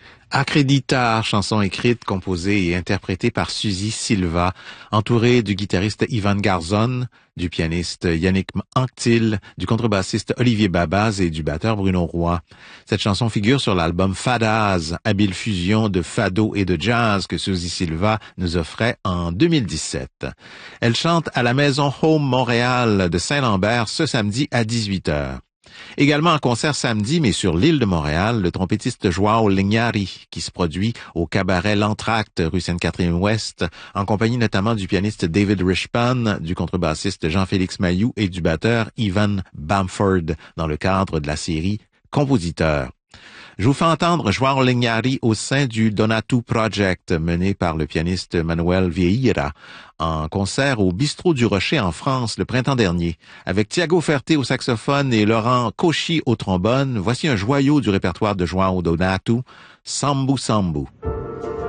Acredita, chanson écrite, composée et interprétée par Suzy Silva, entourée du guitariste Ivan Garzon, du pianiste Yannick Anctil, du contrebassiste Olivier Babaz et du batteur Bruno Roy. Cette chanson figure sur l'album Fadaz, habile fusion de fado et de jazz que Suzy Silva nous offrait en 2017. Elle chante à la Maison Home Montréal de Saint-Lambert ce samedi à 18h. Également en concert samedi, mais sur l'île de Montréal, le trompettiste Joao Linhari, qui se produit au cabaret L'Entracte, rue Sainte-Catherine-Ouest, en compagnie notamment du pianiste David Rishpan, du contrebassiste Jean-Félix Mayou et du batteur Ivan Bamford, dans le cadre de la série Compositeurs. Je vous fais entendre Joao Linhari au sein du Donatu Project, mené par le pianiste Manuel Vieira, en concert au Bistrot du Rocher en France le printemps dernier. Avec Thiago Ferté au saxophone et Laurent Cauchy au trombone, voici un joyau du répertoire de Joao Donatu, Sambu Sambu.